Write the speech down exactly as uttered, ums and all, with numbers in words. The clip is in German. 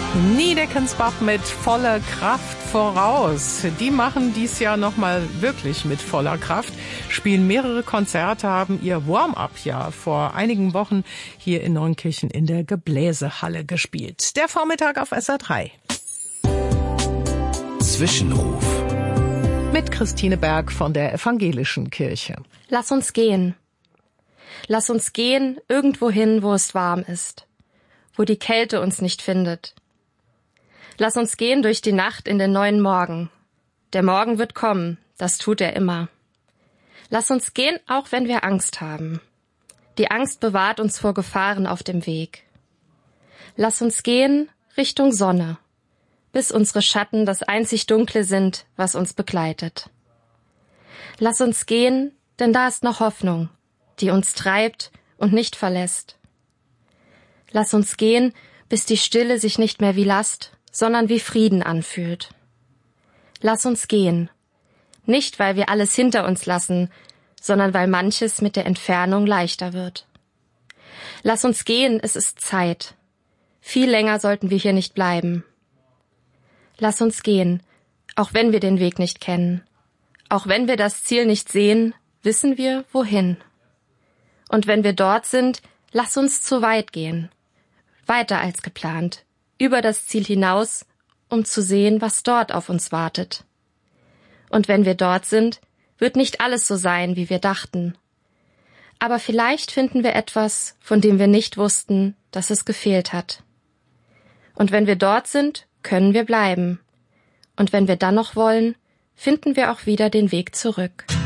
Niedeckensbach mit voller Kraft voraus. Die machen dies Jahr nochmal wirklich mit voller Kraft, spielen mehrere Konzerte, haben ihr Warm-up-Jahr vor einigen Wochen hier in Neunkirchen in der Gebläsehalle gespielt. Der Vormittag auf S R drei. Zwischenruf. Mit Christine Berg von der Evangelischen Kirche. Lass uns gehen. Lass uns gehen irgendwohin, wo es warm ist, wo die Kälte uns nicht findet. Lass uns gehen durch die Nacht in den neuen Morgen. Der Morgen wird kommen, das tut er immer. Lass uns gehen, auch wenn wir Angst haben. Die Angst bewahrt uns vor Gefahren auf dem Weg. Lass uns gehen Richtung Sonne, bis unsere Schatten das einzig Dunkle sind, was uns begleitet. Lass uns gehen, denn da ist noch Hoffnung, die uns treibt und nicht verlässt. Lass uns gehen, bis die Stille sich nicht mehr wie Last, sondern wie Frieden anfühlt. Lass uns gehen, nicht weil wir alles hinter uns lassen, sondern weil manches mit der Entfernung leichter wird. Lass uns gehen, es ist Zeit. Viel länger sollten wir hier nicht bleiben. Lass uns gehen, auch wenn wir den Weg nicht kennen. Auch wenn wir das Ziel nicht sehen, wissen wir, wohin. Und wenn wir dort sind, lass uns zu weit gehen. Weiter als geplant. Über das Ziel hinaus, um zu sehen, was dort auf uns wartet. Und wenn wir dort sind, wird nicht alles so sein, wie wir dachten. Aber vielleicht finden wir etwas, von dem wir nicht wussten, dass es gefehlt hat. Und wenn wir dort sind, können wir bleiben. Und wenn wir dann noch wollen, finden wir auch wieder den Weg zurück.